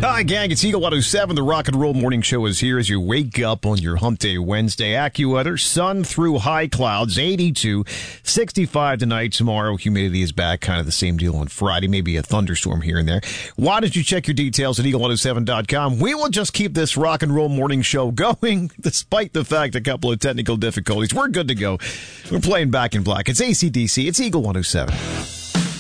Hi, gang. It's Eagle 107. The Rock and Roll Morning Show is here as you wake up on your Hump Day Wednesday. AccuWeather, sun through high clouds, 82, 65 tonight. Tomorrow, humidity is back. Kind of the same deal on Friday. Maybe a thunderstorm here and there. Why don't you check your details at Eagle107.com? We will just keep this Rock and Roll Morning Show going, despite the fact a couple of technical difficulties. We're good to go. We're playing Back in Black. It's AC/DC. It's Eagle 107.